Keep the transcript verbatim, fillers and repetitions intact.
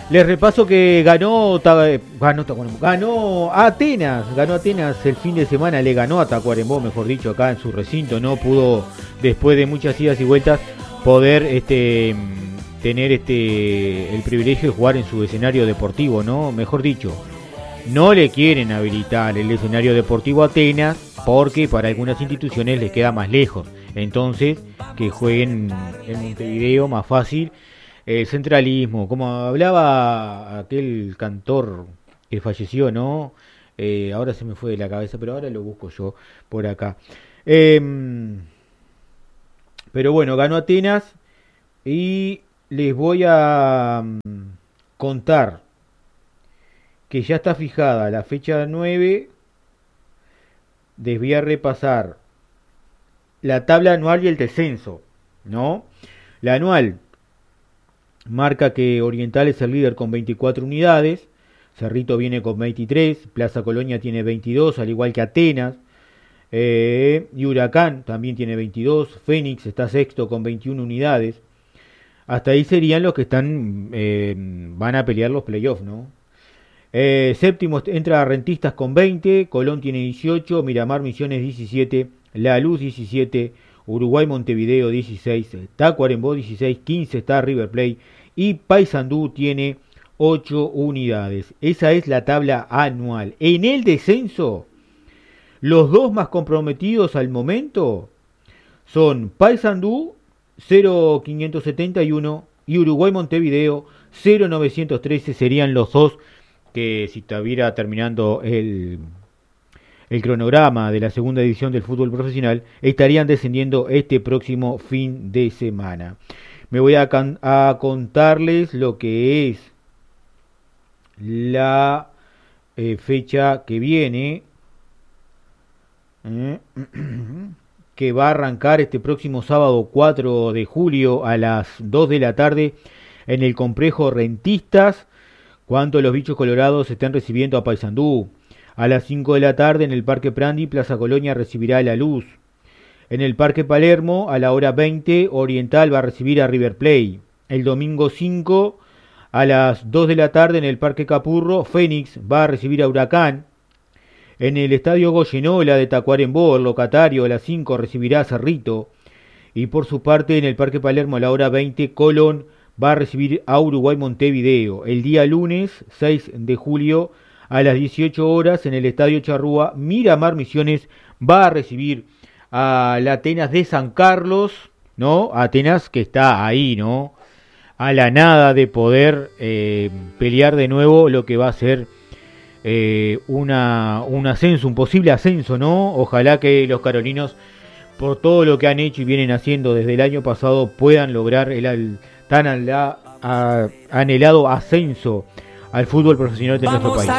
Les repaso que ganó, ta- ganó, Tacuarembó, ganó Atenas, ganó Atenas el fin de semana, le ganó a Tacuarembó, mejor dicho, acá en su recinto, no pudo, después de muchas idas y vueltas, poder este tener este el privilegio de jugar en su escenario deportivo, ¿no? Mejor dicho, no le quieren habilitar el escenario deportivo a Atenas porque para algunas instituciones les queda más lejos. Entonces, que jueguen en Montevideo más fácil. El centralismo, como hablaba aquel cantor que falleció, ¿no? Eh, ahora se me fue de la cabeza, pero ahora lo busco yo por acá. Em, pero bueno, ganó Atenas y les voy a mm, contar que ya está fijada la fecha nueve. Les voy a repasar la tabla anual y el descenso, ¿no? La anual marca que Oriental es el líder con veinticuatro unidades, Cerrito viene con veintitrés, Plaza Colonia tiene veintidós, al igual que Atenas, eh, y Huracán también tiene veintidós, Fénix está sexto con veintiuna unidades. Hasta ahí serían los que están eh, van a pelear los playoffs, ¿no? Eh, séptimo entra Rentistas con veinte, Colón tiene dieciocho, Miramar Misiones diecisiete, La Luz diecisiete, Uruguay Montevideo dieciséis, Tacuarembó dieciséis, quince está River Plate y Paysandú tiene ocho unidades. Esa es la tabla anual. En el descenso, los dos más comprometidos al momento son Paysandú cero quinientos setenta y uno y Uruguay Montevideo cero novecientos trece, serían los dos que si estuviera terminando el, el cronograma de la segunda división del fútbol profesional, estarían descendiendo este próximo fin de semana. Me voy a, can- a contarles lo que es la eh, fecha que viene, eh, que va a arrancar este próximo sábado cuatro de julio a las dos de la tarde en el complejo Rentistas, cuando los bichos colorados estén recibiendo a Paysandú. A las cinco de la tarde en el Parque Prandi, Plaza Colonia recibirá a La Luz. En el Parque Palermo, a la hora veinte, Oriental va a recibir a River Plate. El domingo cinco, a las dos de la tarde en el Parque Capurro, Fénix va a recibir a Huracán. En el Estadio Goyenola de Tacuarembó, el locatario a las cinco recibirá a Cerrito. Y por su parte, en el Parque Palermo a la hora veinte, Colón va a recibir a Uruguay Montevideo. El día lunes seis de julio a las dieciocho horas en el Estadio Charrúa, Miramar Misiones va a recibir a la Atenas de San Carlos, ¿no? Atenas que está ahí, ¿no? A la nada de poder eh, pelear de nuevo lo que va a ser eh, una, un ascenso, un posible ascenso, ¿no? Ojalá que los carolinos, por todo lo que han hecho y vienen haciendo desde el año pasado, puedan lograr el, el tan anhelado ascenso al fútbol profesional de nuestro país.